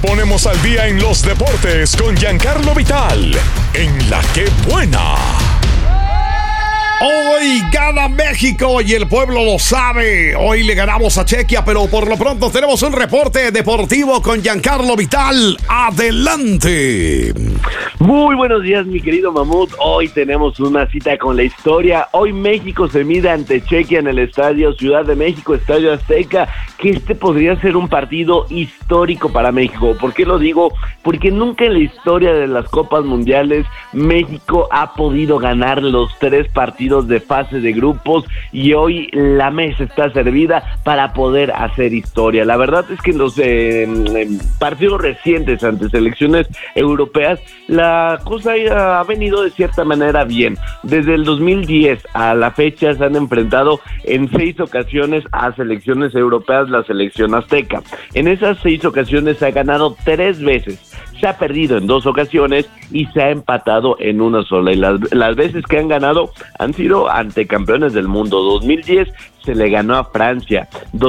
ponemos al día en los deportes con Giancarlo Vital, en La Que Buena. Hoy gana México y el pueblo lo sabe. Hoy le ganamos a Chequia, pero por lo pronto tenemos un reporte deportivo con Giancarlo Vital. ¡Adelante! Muy buenos días, mi querido Mamut. Hoy tenemos una cita con la historia. Hoy México se mide ante Chequia en el Estadio Ciudad de México, Estadio Azteca, que este podría ser un partido histórico para México. ¿Por qué lo digo? Porque nunca en la historia de las Copas Mundiales México ha podido ganar los 3 partidos de fase de grupos, y hoy la mesa está servida para poder hacer historia. La verdad es que en los partidos recientes ante selecciones europeas la cosa ha venido de cierta manera bien. Desde el 2010 a la fecha se han enfrentado en 6 ocasiones a selecciones europeas la selección azteca. En esas 6 ocasiones se ha ganado 3 veces. Se ha perdido en 2 ocasiones y se ha empatado en una sola. Y las veces que han ganado han sido ante campeones del mundo. 2010 se le ganó a Francia.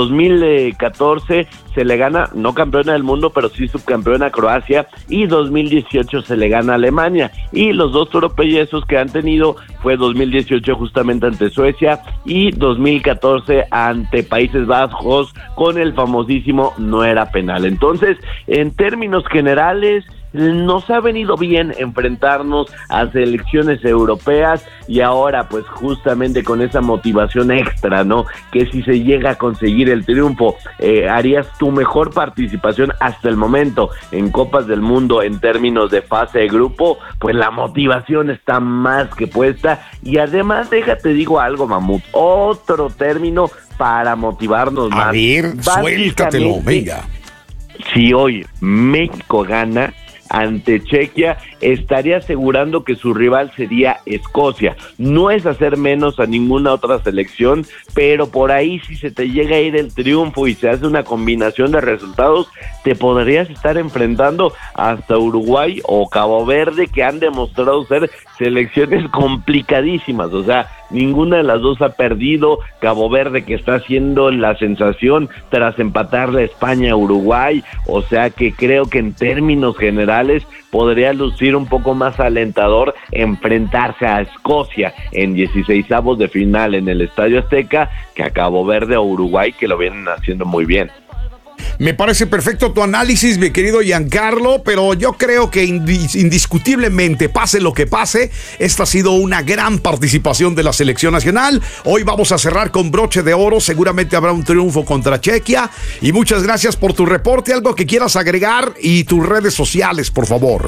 2014 se le gana, no campeona del mundo, pero sí subcampeona a Croacia. Y 2018 se le gana a Alemania. Y los 2 tropiezos que han tenido fue 2018 justamente ante Suecia y 2014 ante Países Bajos con el famosísimo no era penal. Entonces, en términos generales, nos ha venido bien enfrentarnos a selecciones europeas, y ahora pues justamente con esa motivación extra, ¿no? Que si se llega a conseguir el triunfo, harías tu mejor participación hasta el momento en Copas del Mundo en términos de fase de grupo, pues la motivación está más que puesta. Y además, déjate digo algo, Mamut, otro término para motivarnos más. A ver, suéltatelo, venga. Si hoy México gana ante Chequia, estaría asegurando que su rival sería Escocia. No es hacer menos a ninguna otra selección, pero por ahí si se te llega a ir el triunfo y se hace una combinación de resultados, te podrías estar enfrentando hasta Uruguay o Cabo Verde, que han demostrado ser selecciones complicadísimas. O sea, ninguna de las dos ha perdido. Cabo Verde, que está haciendo la sensación tras empatarle a España a Uruguay. O sea que creo que en términos generales podría lucir un poco más alentador enfrentarse a Escocia en 16avos de final en el Estadio Azteca que a Cabo Verde o Uruguay, que lo vienen haciendo muy bien. Me parece perfecto tu análisis, mi querido Giancarlo, pero yo creo que indiscutiblemente, pase lo que pase, esta ha sido una gran participación de la selección nacional. Hoy vamos a cerrar con broche de oro, seguramente habrá un triunfo contra Chequia, y muchas gracias por tu reporte. Algo que quieras agregar y tus redes sociales, por favor.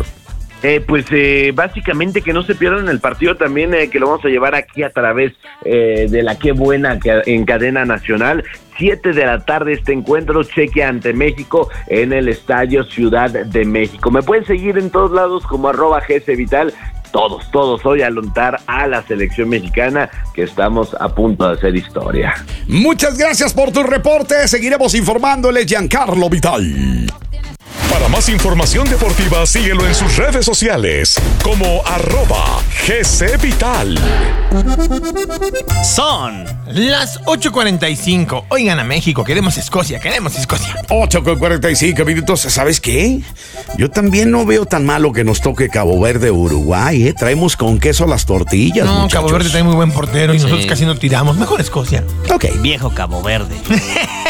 Básicamente que no se pierdan el partido también, que lo vamos a llevar aquí a través de La Que Buena en cadena nacional. 7 de la tarde este encuentro, Chequia ante México en el Estadio Ciudad de México. Me pueden seguir en todos lados como @GCVital. Todos hoy aluntar a la selección mexicana, que estamos a punto de hacer historia. Muchas gracias por tu reporte. Seguiremos informándole, Giancarlo Vital. Para más información deportiva, síguelo en sus redes sociales como @GCVital. Son las 8:45. Oigan a México, queremos Escocia. 8:45 ¿Sabes qué? Yo también no veo tan malo que nos toque Cabo Verde, Uruguay, ¿eh? Traemos con queso las tortillas, No, muchachos. Cabo Verde tiene muy buen portero y nosotros casi no tiramos. Mejor Escocia. Ok. Viejo Cabo Verde.